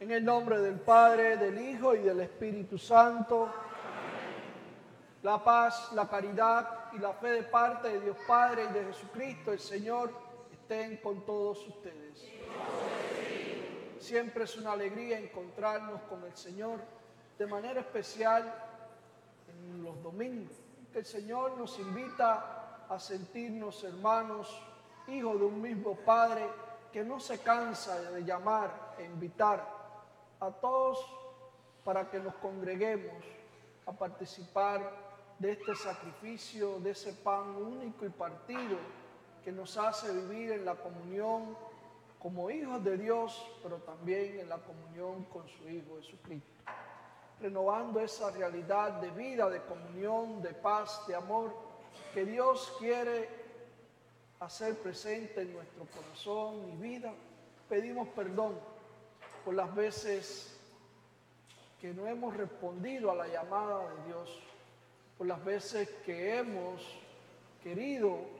En el nombre del Padre, del Hijo y del Espíritu Santo. La paz, la caridad y la fe de parte de Dios Padre y de Jesucristo, el Señor, estén con todos ustedes. Siempre es una alegría encontrarnos con el Señor, de manera especial en los domingos, que el Señor nos invita a sentirnos hermanos, hijos de un mismo Padre, que no se cansa de llamar e invitar a todos para que nos congreguemos a participar de este sacrificio, de ese pan único y partido que nos hace vivir en la comunión como hijos de Dios, pero también en la comunión con su Hijo Jesucristo, renovando esa realidad de vida, de comunión, de paz, de amor que Dios quiere hacer presente en nuestro corazón y vida. Pedimos perdón por las veces que no hemos respondido a la llamada de Dios, por las veces que hemos querido